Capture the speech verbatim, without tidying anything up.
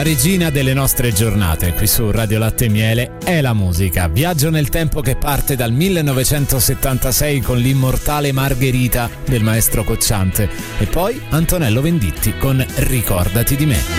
regina delle nostre giornate qui su Radio Latte e Miele è la musica. Viaggio nel tempo che parte dal millenovecentosettantasei con l'immortale Margherita del maestro Cocciante e poi Antonello Venditti con Ricordati di me.